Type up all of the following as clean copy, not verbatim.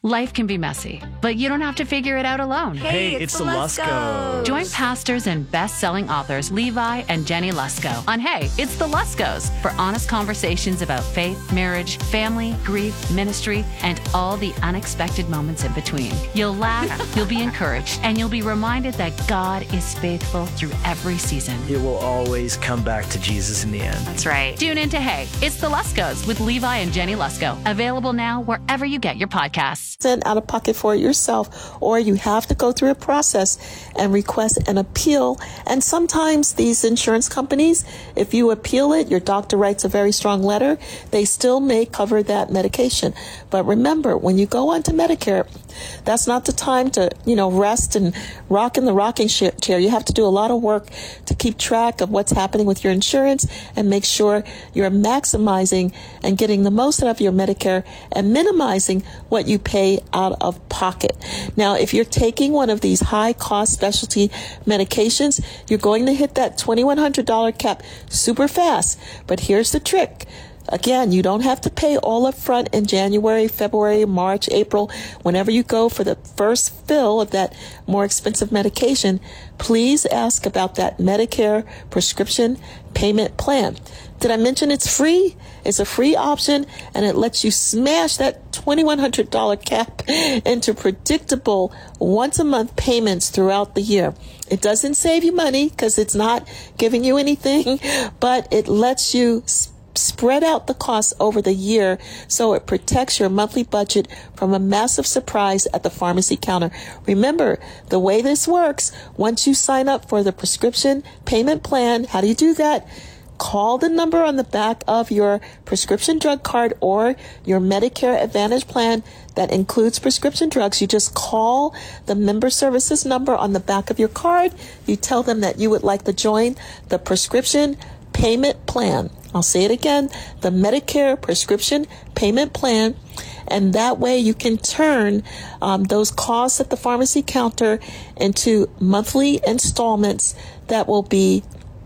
Life can be messy, but you don't have to figure it out alone. Hey, it's the Luskos. Join pastors and best-selling authors Levi and Jenny Lusko on Hey, It's the Luskos for honest conversations about faith, marriage, family, grief, ministry, and all the unexpected moments in between. You'll laugh, you'll be encouraged, and you'll be reminded that God is faithful through every season. It will always come back to Jesus in the end. That's right. Tune in to Hey, It's the Luskos with Levi and Jenny Lusko. Available now wherever you get your podcasts. Out of pocket for it yourself, or you have to go through a process and request an appeal. And sometimes these insurance companies, if you appeal it, your doctor writes a very strong letter, they still may cover that medication. But remember, when you go onto Medicare, that's not the time to, rest and rock in the rocking chair. You have to do a lot of work to keep track of what's happening with your insurance and make sure you're maximizing and getting the most out of your Medicare and minimizing what you pay out of pocket. Now, if you're taking one of these high cost specialty medications, you're going to hit that $2,100 cap super fast. But here's the trick. Again, you don't have to pay all up front in January, February, March, April. Whenever you go for the first fill of that more expensive medication, please ask about that Medicare prescription payment plan. Did I mention it's free? It's a free option, and it lets you smash that $2,100 cap into predictable once-a-month payments throughout the year. It doesn't save you money because it's not giving you anything, but it lets you spread out the costs over the year so it protects your monthly budget from a massive surprise at the pharmacy counter. Remember, the way this works, once you sign up for the prescription payment plan, how do you do that? Call the number on the back of your prescription drug card or your Medicare Advantage plan that includes prescription drugs. You just call the member services number on the back of your card. You tell them that you would like to join the prescription payment plan. I'll say it again, the Medicare prescription payment plan. And that way you can turn those costs at the pharmacy counter into monthly installments that will be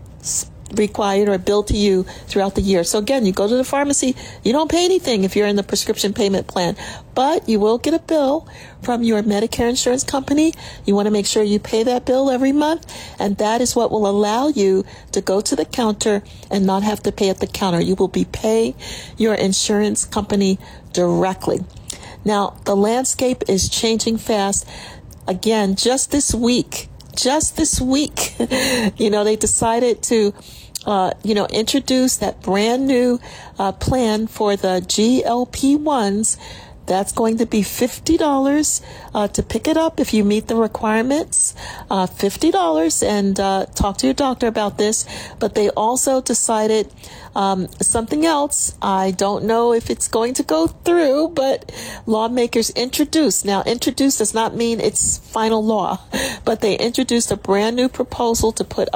required or billed to you throughout the year. So again, you go to the pharmacy, you don't pay anything if you're in the prescription payment plan, but you will get a bill from your Medicare insurance company. You want to make sure you pay that bill every month, and that is what will allow you to go to the counter and not have to pay at the counter. You will be paying your insurance company directly. Now, the landscape is changing fast. Again, just this week, they decided to introduce that brand new plan for the GLP-1s. That's going to be $50 to pick it up if you meet the requirements. $50, and talk to your doctor about this. But they also decided something else. I don't know if it's going to go through, but lawmakers introduced. Now, introduced does not mean it's final law, but they introduced a brand new proposal to put a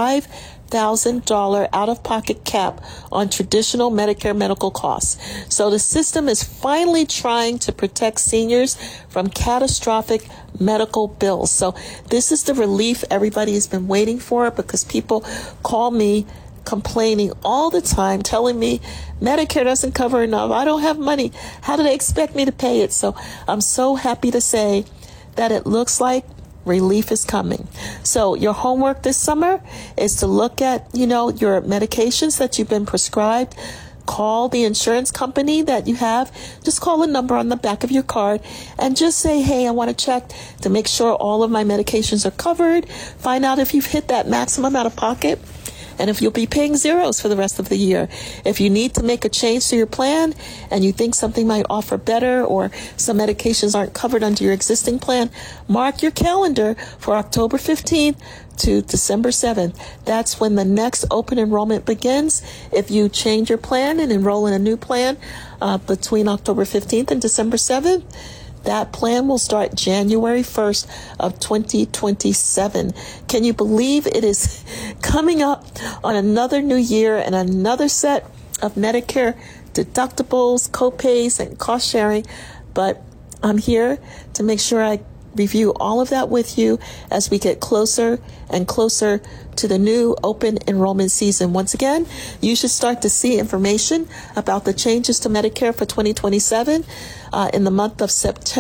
$5,000 out-of-pocket cap on traditional Medicare medical costs. So the system is finally trying to protect seniors from catastrophic medical bills. So this is the relief everybody has been waiting for, because people call me complaining all the time, telling me Medicare doesn't cover enough. I don't have money. How do they expect me to pay it? So I'm so happy to say that it looks like relief is coming. So your homework this summer is to look at, your medications that you've been prescribed. Call the insurance company that you have. Just call a number on the back of your card and just say, hey, I want to check to make sure all of my medications are covered. Find out if you've hit that maximum out of pocket, and if you'll be paying zeros for the rest of the year. If you need to make a change to your plan and you think something might offer better, or some medications aren't covered under your existing plan, mark your calendar for October 15th to December 7th. That's when the next open enrollment begins. If you change your plan and enroll in a new plan between October 15th and December 7th, that plan will start January 1st of 2027. Can you believe it is coming up on another new year and another set of Medicare deductibles, copays, and cost sharing? But I'm here to make sure I review all of that with you as we get closer and closer to the new open enrollment season. Once again, you should start to see information about the changes to Medicare for 2027 in the month of September.